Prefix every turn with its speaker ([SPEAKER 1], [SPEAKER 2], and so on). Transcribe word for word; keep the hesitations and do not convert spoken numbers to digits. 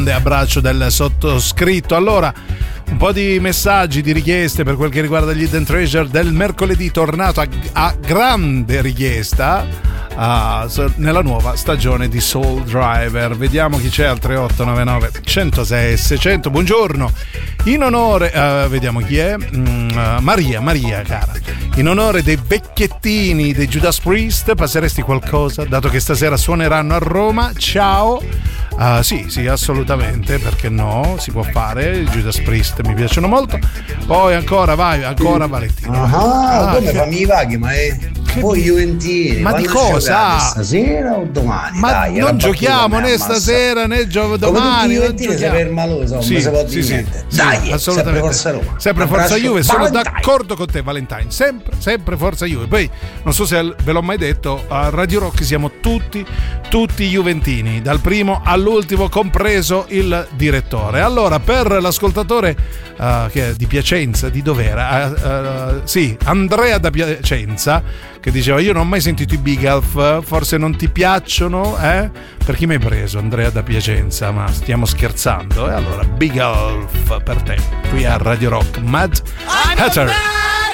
[SPEAKER 1] Abbraccio del sottoscritto. Allora, un po' di messaggi, di richieste per quel che riguarda gli Hidden Treasure del mercoledì, tornato a, a grande richiesta uh, nella nuova stagione di Soul Driver. Vediamo chi c'è al tre otto nove nove uno zero sei seicento. Buongiorno, in onore uh, vediamo chi è. mm, uh, Maria, Maria cara, in onore dei vecchiettini dei Judas Priest passeresti qualcosa, dato che stasera suoneranno a Roma? Ciao. Uh, sì, sì, assolutamente, perché no, si può fare. I Judas Priest mi piacciono molto. Poi ancora, vai, ancora Valentino.
[SPEAKER 2] Ah, ah come fammi i vaghi, ma è voi Juventini.
[SPEAKER 1] Ma di cosa?
[SPEAKER 2] Stasera o domani?
[SPEAKER 1] Ma
[SPEAKER 2] dai,
[SPEAKER 1] non giochiamo né stasera né gio- domani.
[SPEAKER 2] Come tutti i Juventini si fermaloso,
[SPEAKER 1] sì,
[SPEAKER 2] non si può
[SPEAKER 1] sì,
[SPEAKER 2] dire
[SPEAKER 1] sì,
[SPEAKER 2] niente.
[SPEAKER 1] sì,
[SPEAKER 2] Dai,
[SPEAKER 1] assolutamente.
[SPEAKER 2] sempre Forza Roma.
[SPEAKER 1] Sempre Forza
[SPEAKER 2] Abbraccio,
[SPEAKER 1] Juve, sono
[SPEAKER 2] Valentine.
[SPEAKER 1] d'accordo con te Valentine, sempre, sempre Forza Juve. Poi non so se ve l'ho mai detto, a Radio Rock siamo tutti tutti Juventini, dal primo all'ultimo, compreso il direttore. Allora, per l'ascoltatore uh, che è di Piacenza, di dov'era? Uh, uh, sì, Andrea da Piacenza, che diceva: io non ho mai sentito i Bigalf, forse non ti piacciono, eh? Per chi mi hai preso, Andrea da Piacenza? Ma stiamo scherzando? E eh? Allora, Bigalf per te, qui a Radio Rock. Mad Hatter.